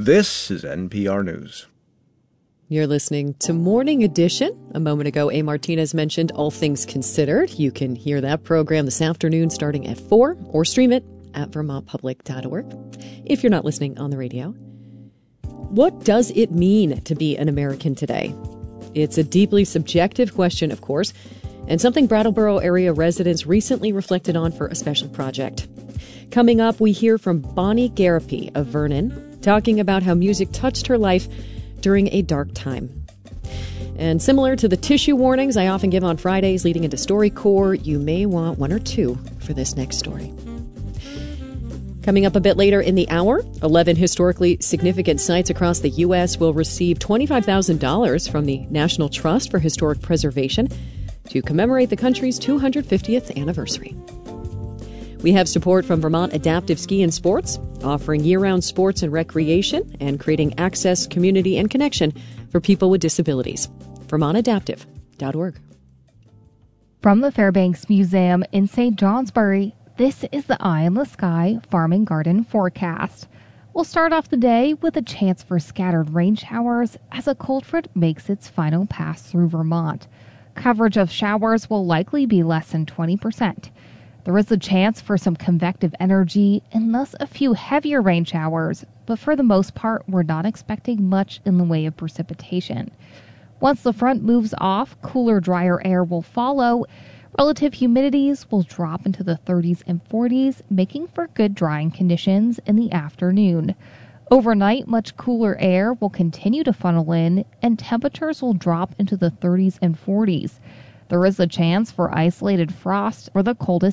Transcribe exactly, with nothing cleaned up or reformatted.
This is N P R News. You're listening to Morning Edition. A moment ago, A. Martinez mentioned All Things Considered. You can hear that program this afternoon starting at four or stream it at vermont public dot org if you're not listening on the radio. What does it mean to be an American today? It's a deeply subjective question, of course, and something Brattleboro area residents recently reflected on for a special project. Coming up, we hear from Bonnie Garapi of Vernon, talking about how music touched her life during a dark time. And similar to the tissue warnings I often give on Fridays leading into StoryCorps, you may want one or two for this next story. Coming up a bit later in the hour, eleven historically significant sites across the U S will receive twenty-five thousand dollars from the National Trust for Historic Preservation to commemorate the country's two hundred fiftieth anniversary. We have support from Vermont Adaptive Ski and Sports, offering year-round sports and recreation and creating access, community, and connection for people with disabilities. vermont adaptive dot org. From the Fairbanks Museum in Saint Johnsbury, this is the Eye in the Sky Farm and Garden forecast. We'll start off the day with a chance for scattered rain showers as a cold front makes its final pass through Vermont. Coverage of showers will likely be less than twenty percent. There is a chance for some convective energy and thus a few heavier rain showers, but for the most part, we're not expecting much in the way of precipitation. Once the front moves off, cooler, drier air will follow. Relative humidities will drop into the thirties and forties, making for good drying conditions in the afternoon. Overnight, much cooler air will continue to funnel in, and temperatures will drop into the thirties and forties. There is a chance for isolated frost for the coldest